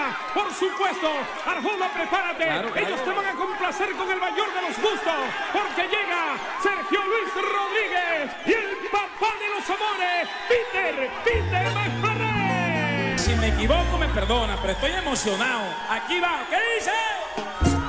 llega, por supuesto, Arjona, prepárate. Claro. Ellos te van a complacer con el mayor de los gustos, porque llega Sergio Luis Rodríguez y el papá de los amores, Peter Masparré. Si me equivoco, me perdona, pero estoy emocionado. Aquí va, ¿qué dice?